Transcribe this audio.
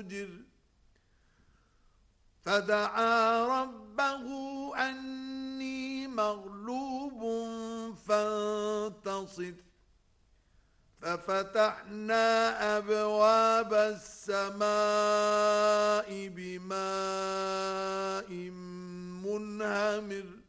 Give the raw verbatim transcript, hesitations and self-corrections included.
زجر فدعا ربه أني مغلوب فانتصر ففتحنا أبواب السماء بماء منهمر